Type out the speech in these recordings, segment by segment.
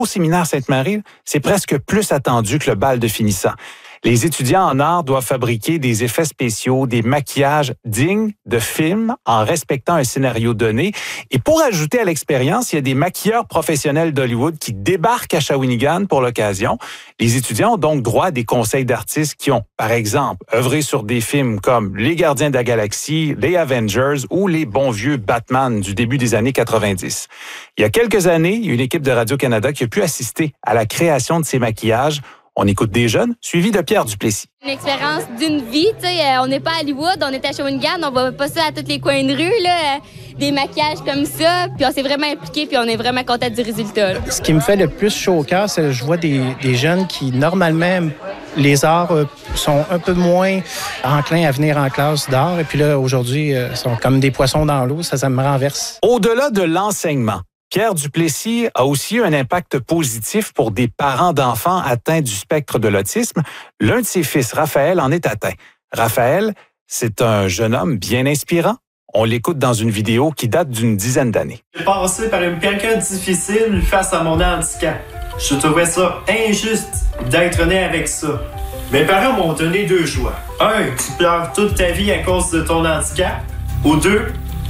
Au séminaire Sainte-Marie, c'est presque plus attendu que le bal de finissant. Les étudiants en art doivent fabriquer des effets spéciaux, des maquillages dignes de films en respectant un scénario donné. Et pour ajouter à l'expérience, il y a des maquilleurs professionnels d'Hollywood qui débarquent à Shawinigan pour l'occasion. Les étudiants ont donc droit à des conseils d'artistes qui ont, par exemple, œuvré sur des films comme Les Gardiens de la Galaxie, les Avengers ou les bons vieux Batman du début des années 90. Il y a quelques années, il y a une équipe de Radio-Canada qui a pu assister à la création de ces maquillages. On écoute des jeunes, suivis de Pierre Duplessis. Une expérience d'une vie, tu sais, on n'est pas à Hollywood, on est à Shawinigan, on va pas ça à tous les coins de rue, là, des maquillages comme ça, puis on s'est vraiment impliqués, puis on est vraiment content du résultat. Ce qui me fait le plus chaud au cœur, c'est que je vois des jeunes qui, normalement, les arts sont un peu moins enclins à venir en classe d'art, et puis là, aujourd'hui, sont comme des poissons dans l'eau, ça me renverse. Au-delà de l'enseignement, Pierre Duplessis a aussi eu un impact positif pour des parents d'enfants atteints du spectre de l'autisme. L'un de ses fils, Raphaël, en est atteint. Raphaël, c'est un jeune homme bien inspirant. On l'écoute dans une vidéo qui date d'une dizaine d'années. J'ai passé par une période difficile face à mon handicap. Je trouvais ça injuste d'être né avec ça. Mes parents m'ont donné deux choix. Un, tu pleures toute ta vie à cause de ton handicap. Ou deux,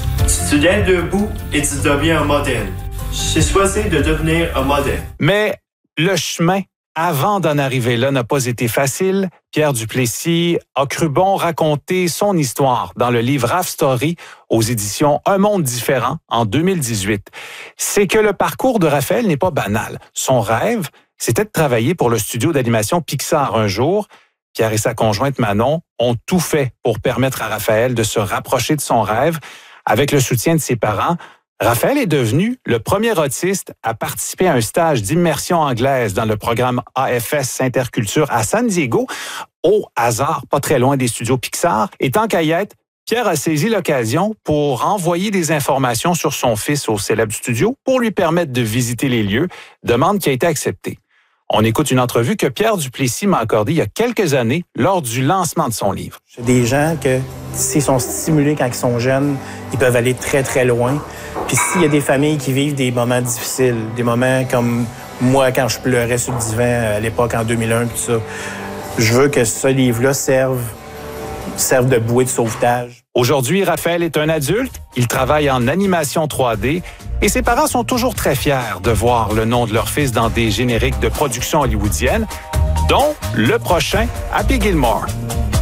tu te lèves debout et tu deviens un modèle. J'ai choisi de devenir un modèle. Mais le chemin avant d'en arriver là n'a pas été facile. Pierre Duplessis a cru bon raconter son histoire dans le livre Raf Story aux éditions Un monde différent en 2018. C'est que le parcours de Raphaël n'est pas banal. Son rêve, c'était de travailler pour le studio d'animation Pixar un jour. Pierre et sa conjointe Manon ont tout fait pour permettre à Raphaël de se rapprocher de son rêve. Avec le soutien de ses parents, Raphaël est devenu le premier autiste à participer à un stage d'immersion anglaise dans le programme AFS Interculture à San Diego, au hasard, pas très loin des studios Pixar. Et tant qu'à y être, Pierre a saisi l'occasion pour envoyer des informations sur son fils au célèbre studio pour lui permettre de visiter les lieux, demande qui a été acceptée. On écoute une entrevue que Pierre Duplessis m'a accordée il y a quelques années lors du lancement de son livre. J'ai des gens que, s'ils sont stimulés quand ils sont jeunes, ils peuvent aller très, très loin. Puis s'il y a des familles qui vivent des moments difficiles, des moments comme moi quand je pleurais sur le divan à l'époque en 2001, tout ça, je veux que ce livre-là serve de bouée de sauvetage. Aujourd'hui, Raphaël est un adulte, il travaille en animation 3D et ses parents sont toujours très fiers de voir le nom de leur fils dans des génériques de production hollywoodienne, dont le prochain Happy Gilmore.